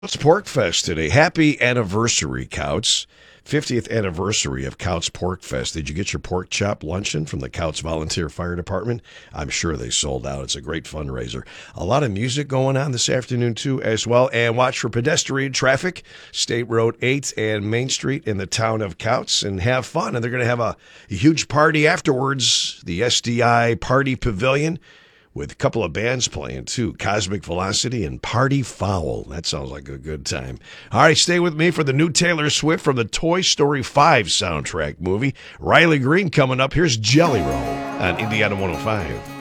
It's Pork Fest today. Happy anniversary, Couts. 50th anniversary of Couts Pork Fest. Did you get your pork chop luncheon from the Couts Volunteer Fire Department? I'm sure they sold out. It's a great fundraiser. A lot of music going on this afternoon, too, as well. And watch for pedestrian traffic, State Road 8 and Main Street in the town of Couts, and have fun. And they're going to have a huge party afterwards, the SDI Party Pavilion, with a couple of bands playing, too. Cosmic Velocity and Party Foul. That sounds like a good time. All right, stay with me for the new Taylor Swift from the Toy Story 5 soundtrack movie. Riley Green coming up. Here's Jelly Roll on Indiana 105.